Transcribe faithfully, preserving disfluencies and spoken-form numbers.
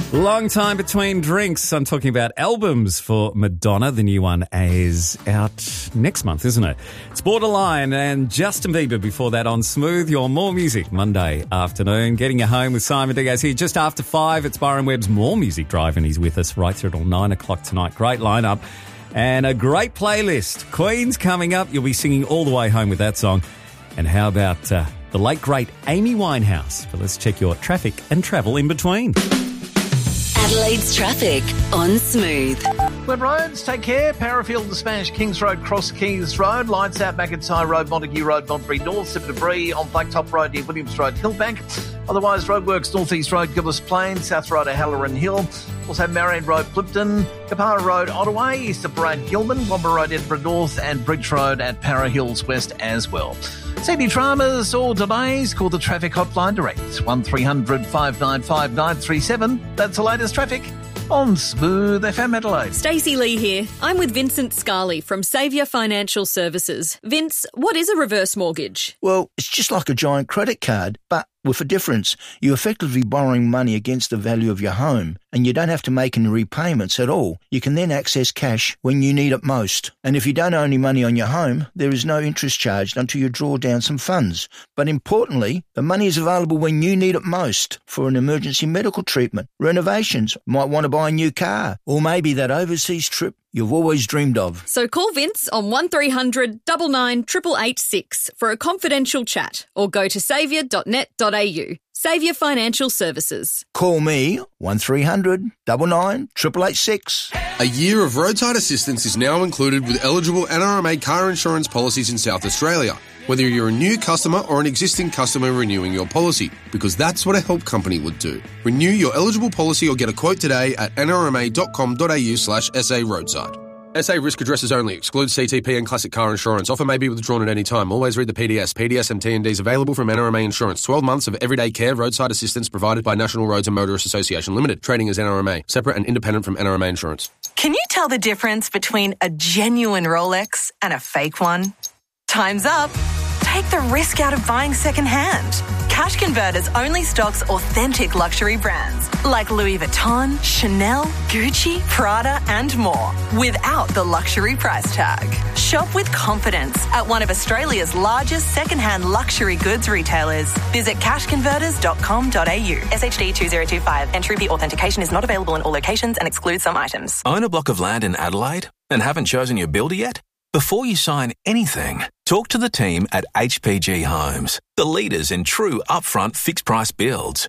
Long time between drinks. I'm talking about albums for Madonna. The new one is out next month, isn't it? It's Borderline and Justin Bieber before that on Smooth. Your More Music Monday afternoon. Getting you home with Simon Diaz here just after five. It's Byron Webb's More Music Drive and he's with us right through till nine o'clock tonight. Great lineup and a great playlist. Queen's coming up. You'll be singing all the way home with that song. And how about uh, the late great Amy Winehouse? But let's check your traffic and travel in between. Adelaide's traffic on Smooth. Good roads, take care. Parafield to Spanish Kings Road, Cross Keys Road, Lights Out, McIntyre Road, Montague Road, Montbury North, Sip Debris on Blacktop Road near Williams Road, Hillbank. Otherwise, roadworks North East Road, Gillis Plain, South Road, Halloran Hill. Also Marion Road, Plimpton, Kapara Road, Ottawa, east of Brad Gilman, Womber Road, Edinburgh North, and Bridge Road at Para Hills West as well. See any dramas or delays? Call the traffic hotline direct, one three hundred five nine five nine three seven. That's the latest traffic on Smooth F M Adelaide. Stacey Lee here. I'm with Vincent Scarley from Saviour Financial Services. Vince, what is a reverse mortgage? Well, it's just like a giant credit card, but with a difference. You're effectively borrowing money against the value of your home, and you don't have to make any repayments at all. You can then access cash when you need it most. And if you don't owe any money on your home, there is no interest charged until you draw down some funds. But importantly, the money is available when you need it most for an emergency medical treatment, renovations, might want to buy a new car, or maybe that overseas trip you've always dreamed of. So call Vince on one three hundred nine nine eight eight eight six for a confidential chat or go to saviour dot net dot a u. Saviour Financial Services. Call me one three hundred nine nine eight eight eight six. A year of roadside assistance is now included with eligible N R M A car insurance policies in South Australia, whether you're a new customer or an existing customer renewing your policy, because that's what a help company would do. Renew your eligible policy or get a quote today at n r m a dot com dot a u slash s a roadside. S A risk addresses only. Excludes C T P and classic car insurance. Offer may be withdrawn at any time. Always read the P D S. P D S and T and Ds available from N R M A Insurance. twelve months of everyday care roadside assistance provided by National Roads and Motorists Association Limited. Trading as N R M A. Separate and independent from N R M A Insurance. Can you tell the difference between a genuine Rolex and a fake one? Time's up. Take the risk out of buying secondhand. Cash Converters only stocks authentic luxury brands like Louis Vuitton, Chanel, Gucci, Prada and more without the luxury price tag. Shop with confidence at one of Australia's largest secondhand luxury goods retailers. Visit cash converters dot com dot a u. S H D two zero two five. Entry fee authentication is not available in all locations and excludes some items. Own a block of land in Adelaide and haven't chosen your builder yet? Before you sign anything, talk to the team at H P G Homes, the leaders in true upfront fixed-price builds.